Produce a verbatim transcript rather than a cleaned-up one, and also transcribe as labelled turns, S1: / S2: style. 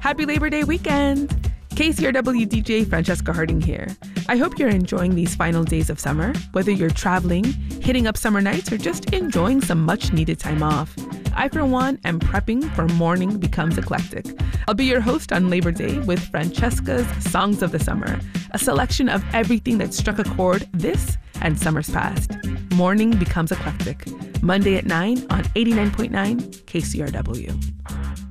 S1: Happy Labor Day weekend! K C R W D J Francesca Harding here. I hope you're enjoying these final days of summer, whether you're traveling, hitting up summer nights, or just enjoying some much-needed time off. I, for one, am prepping for Morning Becomes Eclectic. I'll be your host on Labor Day with Francesca's Songs of the Summer, a selection of everything that struck a chord this and summers past. Morning Becomes Eclectic, Monday at nine on eighty-nine point nine K C R W.